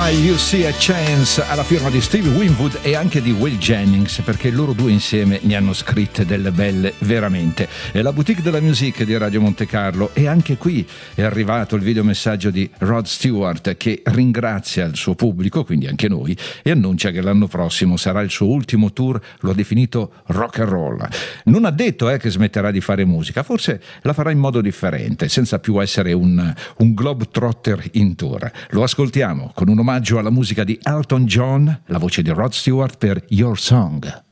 You See a Chance alla firma di Stevie Winwood e anche di Will Jennings, perché loro due insieme ne hanno scritte delle belle veramente. È la boutique della music di Radio Monte Carlo e anche qui è arrivato il videomessaggio di Rod Stewart che ringrazia il suo pubblico, quindi anche noi, e annuncia che l'anno prossimo sarà il suo ultimo tour. Lo ha definito rock and roll. Non ha detto che smetterà di fare musica, forse la farà in modo differente, senza più essere un globetrotter in tour. Lo ascoltiamo con un omaggio alla musica di Elton John, la voce di Rod Stewart per Your Song.